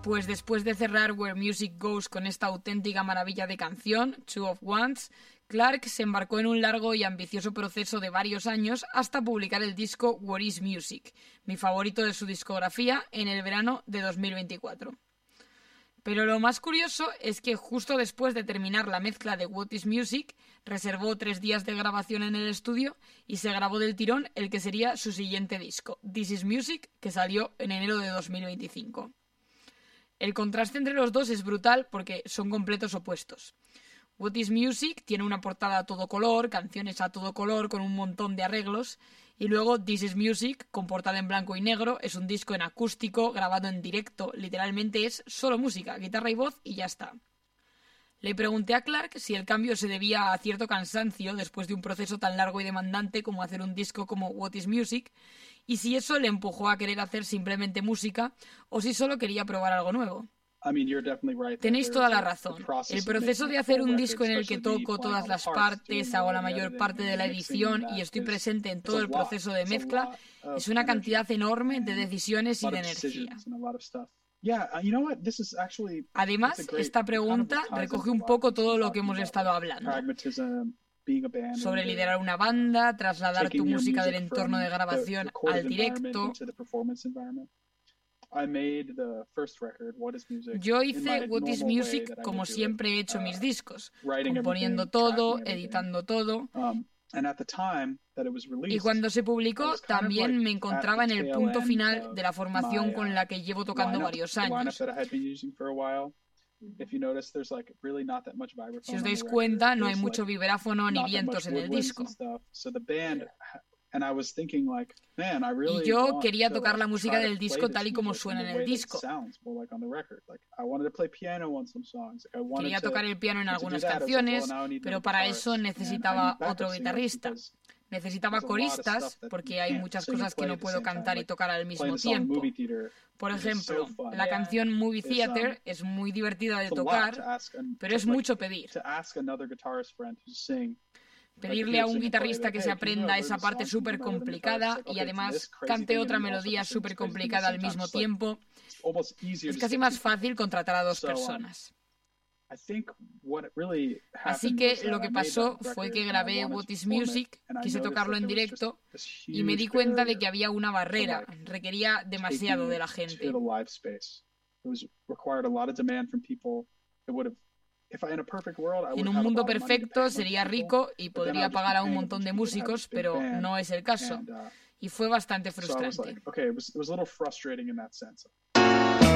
Pues después de cerrar Where Music Goes con esta auténtica maravilla de canción, Two of Wands, Clarke se embarcó en un largo y ambicioso proceso de varios años hasta publicar el disco What is Music, mi favorito de su discografía, en el verano de 2024. Pero lo más curioso es que justo después de terminar la mezcla de What is Music, reservó 3 días de grabación en el estudio y se grabó del tirón el que sería su siguiente disco, This is Music, que salió en enero de 2025. El contraste entre los dos es brutal porque son completos opuestos. What is Music tiene una portada a todo color, canciones a todo color con un montón de arreglos, y luego This is Music, con portada en blanco y negro, es un disco en acústico, grabado en directo, literalmente es solo música, guitarra y voz y ya está. Le pregunté a Clarke si el cambio se debía a cierto cansancio después de un proceso tan largo y demandante como hacer un disco como What is Music, y si eso le empujó a querer hacer simplemente música o si solo quería probar algo nuevo. Tenéis toda la razón. El proceso de hacer un disco en el que toco todas las partes, hago la mayor parte de la edición y estoy presente en todo el proceso de mezcla es una cantidad enorme de decisiones y de energía. Además, esta pregunta recoge un poco todo lo que hemos estado hablando. Sobre liderar una banda, trasladar tu música del entorno de grabación al directo. Yo hice What is Music como siempre he hecho mis discos, componiendo todo, editando todo. Y cuando se publicó, también me encontraba en el punto final de la formación con la que llevo tocando varios años. Si os dais cuenta, no hay mucho vibráfono ni vientos en el disco. Y yo quería tocar la música del disco tal y como suena en el disco. Quería tocar el piano en algunas canciones, pero para eso necesitaba otro guitarrista. Necesitaba coristas, porque hay muchas cosas que no puedo cantar y tocar al mismo tiempo. Por ejemplo, la canción Movie Theater es muy divertida de tocar, pero es mucho pedir. Pedirle a un guitarrista que se aprenda esa parte súper complicada y además cante otra melodía súper complicada al mismo tiempo, es casi más fácil contratar a 2 personas. Así que lo que pasó fue que grabé What is Music, quise tocarlo en directo y me di cuenta de que había una barrera, requería demasiado de la gente. En un mundo perfecto sería rico y podría pagar a un montón de músicos, pero no es el caso. Y fue bastante frustrante.